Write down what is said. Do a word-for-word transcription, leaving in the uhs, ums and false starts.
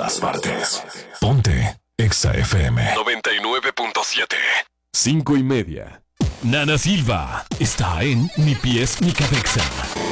todas partes. Ponte Exa F M noventa y nueve punto siete. Cinco y media. Nana Silva está en Ni Pies Ni Cabeza.